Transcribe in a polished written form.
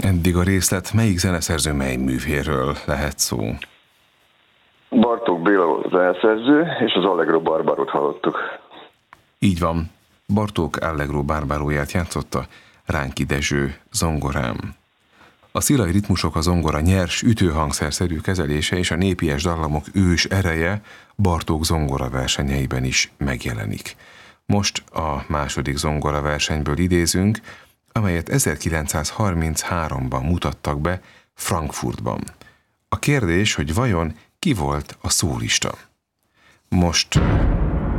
Eddig a részlet, melyik zeneszerző mely művéről lehet szó? Bartók Béla a zeneszerző, és az Allegro Barbarot hallottuk. Így van. Bartók Allegro Barbaróját játszotta Ránki Dezső zongorán. A szilai ritmusok, a zongora nyers, ütőhangszerszerű kezelése és a népies dallamok ős ereje Bartók zongora versenyeiben is megjelenik. Most a második zongora versenyből idézünk, amelyet 1933-ban mutattak be Frankfurtban. A kérdés, hogy vajon ki volt a szólista? Most